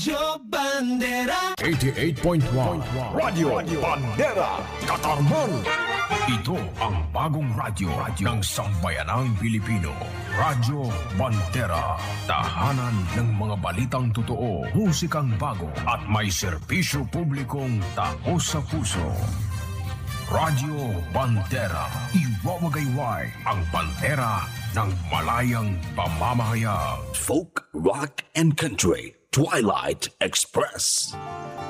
Joe Bandera 88.1 Radio Bandera Katarman. Ito ang bagong radyo ng sambayanang Pilipino. Radyo Bandera. Tahanan ng mga balitang totoo, musikang bago at may serbisyo publikong taos sa puso. Radyo Bandera. Iwawagayway ang bandera ng malayang pamamahayag. Folk, rock, and country. Twilight Express.